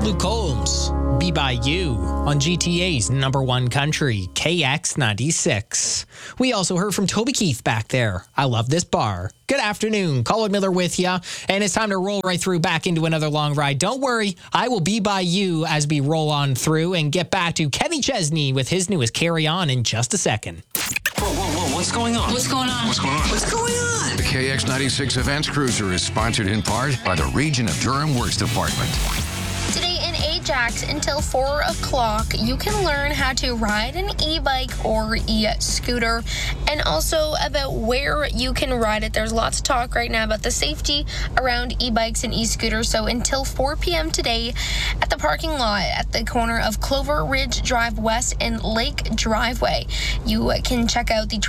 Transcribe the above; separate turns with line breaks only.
Luke Combs, Be By You on GTA's number one country, KX96. We also heard from Toby Keith back there. I Love This Bar. Good afternoon. Colin Miller with you. And it's time to roll right through back into another long ride. Don't worry, I will be by you as we roll on through and get back to Kenny Chesney with his newest Carry On in just a second.
Whoa, what's going on?
What's going on?
What's going on? What's going on?
The KX96 Events Cruiser is sponsored in part by the Region of Durham Works Department.
Today in Ajax until 4 o'clock, you can learn how to ride an e-bike or e-scooter and also about where you can ride it. There's lots of talk right now about the safety around e-bikes and e-scooters. So until 4 p.m. today at the parking lot at the corner of Clover Ridge Drive West and Lake Driveway, you can check out the